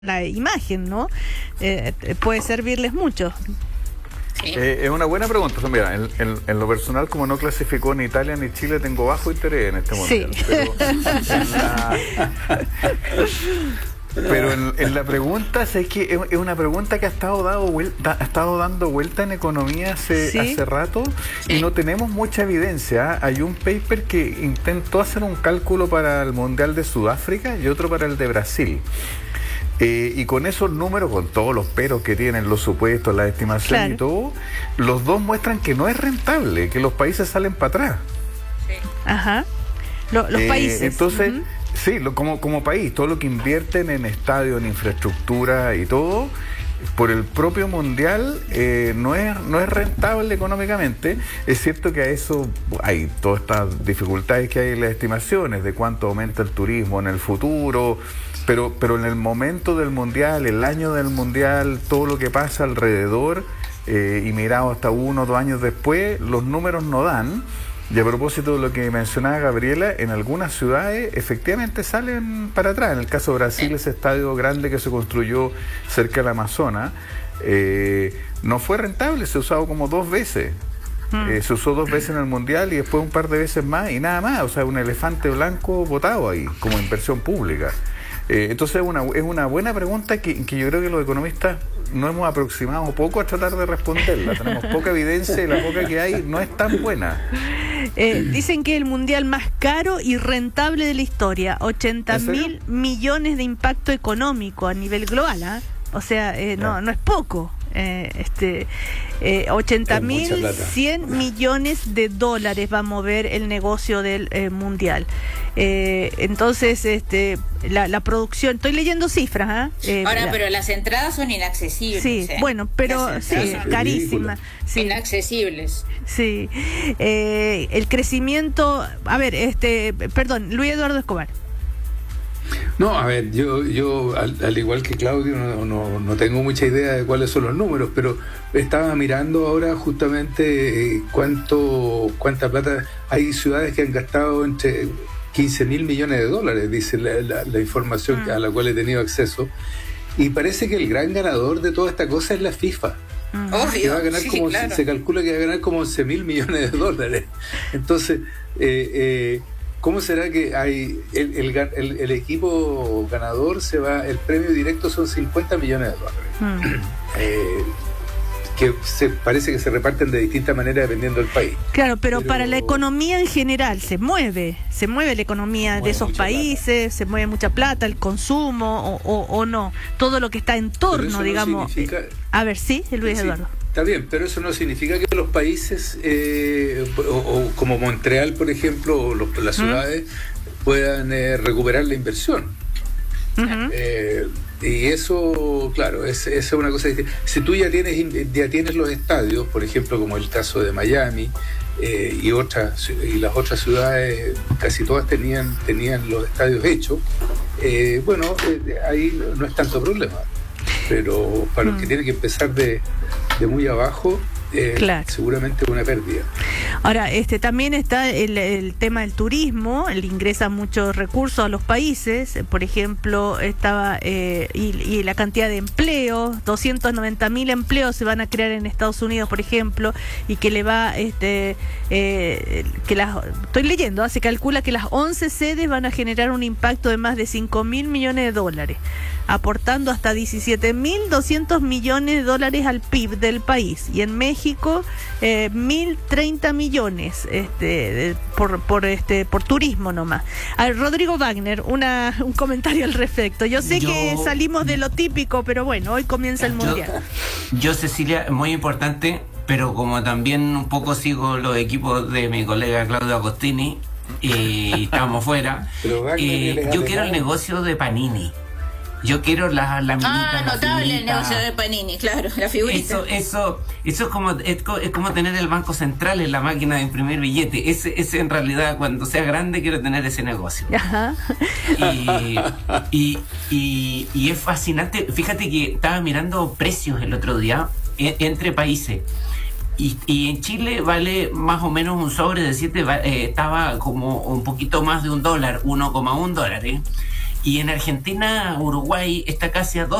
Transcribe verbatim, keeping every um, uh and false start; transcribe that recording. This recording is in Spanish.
la imagen, ¿no? Eh, puede servirles mucho. Sí. Eh, es una buena pregunta. O sea, mira, en, en, en lo personal, como no clasificó ni Italia ni Chile, tengo bajo interés en este momento. Sí. Pero en la, pero en, en la pregunta, es que es, es una pregunta que ha estado, dado vuelta, ha estado dando vuelta en economía hace, ¿sí? hace rato, sí. y no tenemos mucha evidencia. Hay un paper que intentó hacer un cálculo para el Mundial de Sudáfrica y otro para el de Brasil. Eh, y con esos números, con todos los peros que tienen, los supuestos, las estimaciones, claro, y todo, los dos muestran que no es rentable, que los países salen para atrás. Sí. Ajá. Lo, los eh, países. Entonces, uh-huh. sí, lo, como, como país, todo lo que invierten en estadios, en infraestructura y todo, por el propio mundial, eh, no es no es rentable económicamente. Es cierto que a eso hay todas estas dificultades que hay en las estimaciones de cuánto aumenta el turismo en el futuro, pero pero en el momento del mundial, el año del mundial, todo lo que pasa alrededor, eh, y mirado hasta uno o dos años después, los números no dan. Y a propósito de lo que mencionaba Gabriela, en algunas ciudades efectivamente salen para atrás. En el caso de Brasil, ese estadio grande que se construyó cerca del Amazonas, eh, no fue rentable, se ha usado como dos veces. Mm. Eh, se usó dos veces en el Mundial y después un par de veces más y nada más. O sea, un elefante blanco botado ahí, como inversión pública. Eh, entonces es una, es una buena pregunta que, que yo creo que los economistas no hemos aproximado poco a tratar de responderla. Tenemos poca evidencia y la poca que hay no es tan buena. Eh, dicen que el mundial más caro y rentable de la historia, ochenta mil millones de impacto económico a nivel global, ¿eh? O sea, eh, no, no es poco. Eh, este eh, ochenta mil cien millones de dólares va a mover el negocio del eh, mundial. Eh, entonces, este la, la producción, estoy leyendo cifras. ¿eh? Eh, Ahora, la, pero las entradas son inaccesibles. Sí, ¿eh? bueno, pero sí, carísimas. Sí. Inaccesibles. Sí. Eh, el crecimiento, a ver, este, perdón, Luis Eduardo Escobar. No, a ver, yo yo al, al igual que Claudio no, no, no tengo mucha idea de cuáles son los números, pero estaba mirando ahora justamente eh, cuánto cuánta plata. Hay ciudades que han gastado entre quince mil millones de dólares, dice la, la, la información mm. a la cual he tenido acceso, y parece que el gran ganador de toda esta cosa es la FIFA. Mm. Obvio, que va a ganar sí, como, claro. Se calcula que va a ganar como once mil millones de dólares. Entonces, eh, eh, ¿cómo será que hay el, el, el, el equipo ganador se va, el premio directo son cincuenta millones de dólares? Mm. Eh, que se parece que se reparten de distintas maneras dependiendo del país. Claro, pero, pero para la economía en general se mueve, se mueve la economía mueve de esos países, plata. Se mueve mucha plata, el consumo o, o, o no, todo lo que está en torno, no digamos. Significa... A ver, sí, Luis sí, Eduardo. Está bien, pero eso no significa que los países, eh, o, o como Montreal, por ejemplo, o los, las ciudades, ¿Mm? puedan eh, recuperar la inversión. Uh-huh. Eh, y eso, claro, es, es una cosa distinta. Si tú ya tienes ya tienes los estadios, por ejemplo, como el caso de Miami eh, y otras y las otras ciudades, casi todas tenían tenían los estadios hechos. Eh, bueno, eh, ahí no es tanto problema. Pero para los mm. que tienen que empezar de, de muy abajo, eh, claro. seguramente una pérdida. Ahora, este también está el, el tema del turismo, el ingresa muchos recursos a los países, por ejemplo, estaba eh, y, y la cantidad de empleos, doscientos noventa mil empleos se van a crear en Estados Unidos, por ejemplo, y que le va, este eh, que las, estoy leyendo, se calcula que las once sedes van a generar un impacto de más de cinco mil millones de dólares, aportando hasta diecisiete mil doscientos millones de dólares al P I B del país, y en México eh, mil treinta millones este, de, por por este por turismo nomás. A ver, Rodrigo Wagner, una un comentario al respecto. Yo sé yo, que salimos de lo típico, pero bueno, hoy comienza el mundial. Yo, yo Cecilia, muy importante, pero como también un poco sigo los equipos de mi colega Claudio Agostini y estamos fuera, eh, yo quiero el negocio de Panini. Yo quiero la, la minita. Ah, notable el negocio de Panini, claro, la figurita. Eso, eso, eso es como, es, es como tener el Banco Central en la máquina de imprimir billetes. Ese, ese en realidad, cuando sea grande, quiero tener ese negocio. Ajá. Y, y, y, y es fascinante. Fíjate que estaba mirando precios el otro día en, entre países. Y, y en Chile vale más o menos un sobre de siete, eh, estaba como un poquito más de un dólar, uno coma uno dólares. Y en Argentina, Uruguay está casi a